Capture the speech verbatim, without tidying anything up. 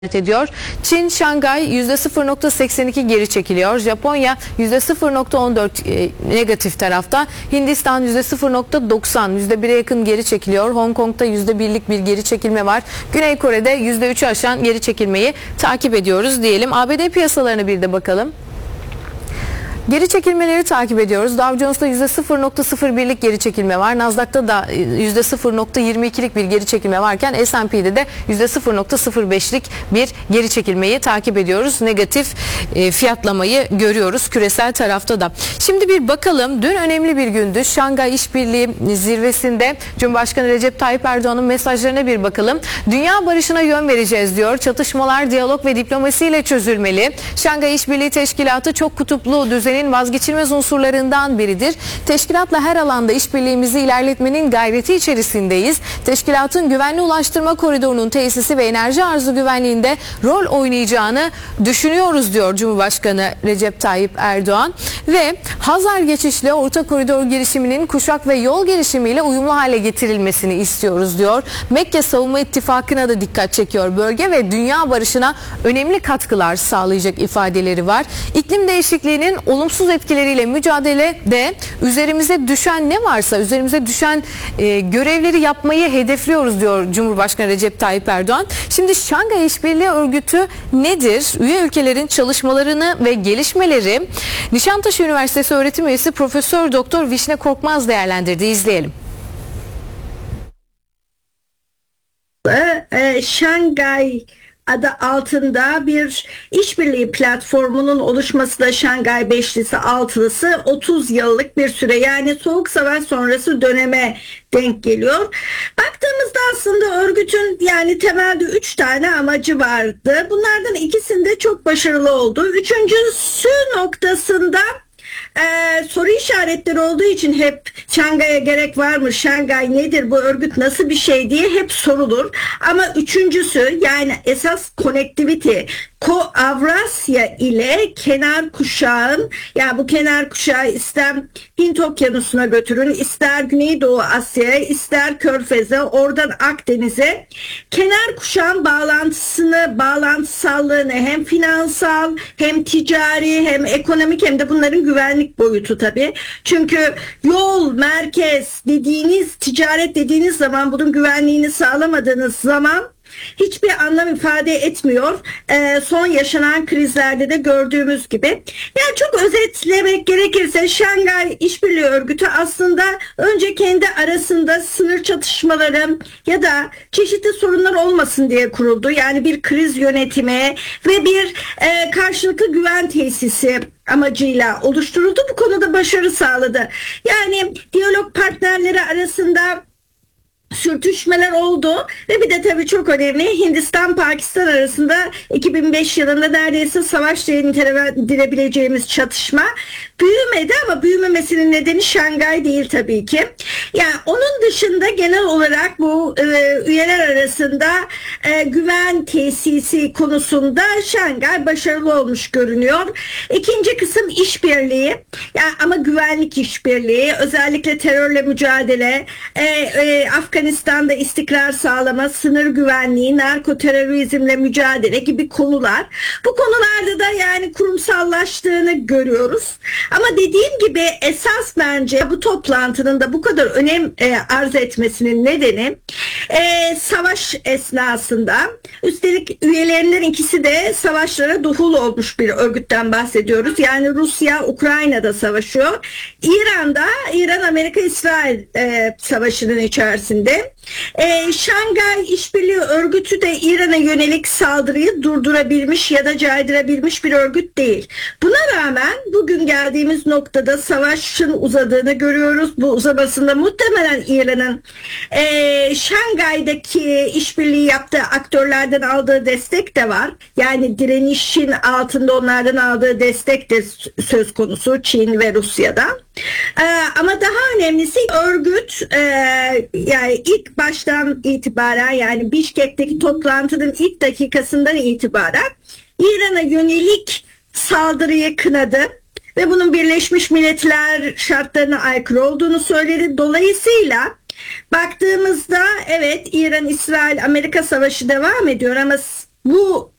ediyor. Çin, Şangay yüzde sıfır nokta seksen iki geri çekiliyor. Japonya yüzde sıfır nokta on dört e, negatif tarafta. Hindistan yüzde sıfır nokta doksan, yüzde bire yakın geri çekiliyor. Hong Kong'da yüzde birlik bir geri çekilme var. Güney Kore'de yüzde üçü aşan geri çekilmeyi takip ediyoruz diyelim. A B D piyasalarına bir de bakalım. Geri çekilmeleri takip ediyoruz. Dow Jones'ta yüzde sıfır nokta sıfır birlik geri çekilme var. Nasdaq'ta da yüzde sıfır nokta yirmi ikilik bir geri çekilme varken S and P'de de yüzde sıfır nokta sıfır beşlik bir geri çekilmeyi takip ediyoruz. Negatif e, fiyatlamayı görüyoruz küresel tarafta da. Şimdi bir bakalım. Dün önemli bir gündü. Şangay İşbirliği Zirvesi'nde Cumhurbaşkanı Recep Tayyip Erdoğan'ın mesajlarına bir bakalım. Dünya barışına yön vereceğiz diyor. Çatışmalar diyalog ve diplomasiyle çözülmeli. Şangay İşbirliği Teşkilatı çok kutuplu düzenin vazgeçilmez unsurlarından biridir. Teşkilatla her alanda işbirliğimizi ilerletmenin gayreti içerisindeyiz. Teşkilatın güvenli ulaştırma koridorunun tesisi ve enerji arzı güvenliğinde rol oynayacağını düşünüyoruz diyor Cumhurbaşkanı Recep Tayyip Erdoğan. Ve Hazar geçişli orta koridor girişiminin kuşak ve yol gelişimiyle uyumlu hale getirilmesini istiyoruz diyor. Mekke Savunma İttifakı'na da dikkat çekiyor bölge ve dünya barışına önemli katkılar sağlayacak ifadeleri var. İklim değişikliğinin olumsuz etkileriyle mücadelede üzerimize düşen ne varsa üzerimize düşen e, görevleri yapmayı hedefliyoruz diyor Cumhurbaşkanı Recep Tayyip Erdoğan. Şimdi Şangay İşbirliği Örgütü nedir? Üye ülkelerin çalışmalarını ve gelişmeleri Nişantaşı Üniversitesi öğretim üyesi Profesör Doktor Vişne Korkmaz değerlendirdi. İzleyelim. Ee, Şangay adı altında bir işbirliği platformunun oluşması da Şangay Beşlisi Altılısı otuz yıllık bir süre, yani Soğuk Savaş sonrası döneme denk geliyor. Baktığımızda aslında örgütün yani temelde üç tane amacı vardı. Bunlardan ikisinde çok başarılı oldu. Üçüncüsü noktasında Ee, soru işaretleri olduğu için hep Şangay'a gerek var mı? Şangay nedir? Bu örgüt nasıl bir şey diye hep sorulur. Ama üçüncüsü, yani esas connectivity, Ko-Avrasya ile kenar kuşağın, yani bu kenar kuşağı ister Hint Okyanusu'na götürün, ister Güneydoğu Asya'ya, ister Körfez'e, oradan Akdeniz'e, kenar kuşağın bağlantısını, bağlantısallığını hem finansal hem ticari hem ekonomik hem de bunların güvenlik boyutu tabii. Çünkü yol, merkez dediğiniz, ticaret dediğiniz zaman bunun güvenliğini sağlamadığınız zaman hiçbir anlam ifade etmiyor. Ee, son yaşanan krizlerde de gördüğümüz gibi. Yani çok özetlemek gerekirse Şangay İşbirliği Örgütü aslında önce kendi arasında sınır çatışmaları ya da çeşitli sorunlar olmasın diye kuruldu. Yani bir kriz yönetimi ve bir e, karşılıklı güven tesisi amacıyla oluşturuldu. Bu konuda başarı sağladı. Yani diyalog partnerleri arasında sürtüşmeler oldu ve bir de tabii çok önemli, Hindistan-Pakistan arasında iki bin beş yılında neredeyse savaş diye nitelendirebileceğimiz çatışma büyümedi, ama büyümemesinin nedeni Şangay değil tabii ki. Yani onun dışında genel olarak bu e, üyeler arasında e, güven tesisi konusunda Şangay başarılı olmuş görünüyor. İkinci kısım işbirliği, yani ama güvenlik işbirliği, özellikle terörle mücadele, e, e, Afganistan'da istikrar sağlama, sınır güvenliği, narkoterörizmle mücadele gibi konular. Bu konularda da yani kurumsallaştığını görüyoruz. Ama dediğim gibi esas bence bu toplantının da bu kadar önem e, arz etmesinin nedeni e, savaş esnasında, üstelik üyelerinin ikisi de savaşlara dahil olmuş bir örgütten bahsediyoruz. Yani Rusya Ukrayna'da savaşıyor. İran'da, İran Amerika İsrail e, savaşının içerisinde. E, Şangay İşbirliği Örgütü de İran'a yönelik saldırıyı durdurabilmiş ya da caydırabilmiş bir örgüt değil. Buna rağmen bugün geldiğimiz noktada savaşın uzadığını görüyoruz. Bu uzamasında muhtemelen İran'ın e, Şangay'daki işbirliği yaptığı aktörlerden aldığı destek de var. Yani direnişin altında onlardan aldığı destek de söz konusu Çin ve Rusya'dan. Ee, ama daha önemlisi örgüt e, yani ilk baştan itibaren, yani Bişkek'teki toplantının ilk dakikasından itibaren İran'a yönelik saldırıyı kınadı ve bunun Birleşmiş Milletler şartlarına aykırı olduğunu söyledi. Dolayısıyla baktığımızda evet, İran-İsrail-Amerika savaşı devam ediyor ama Bu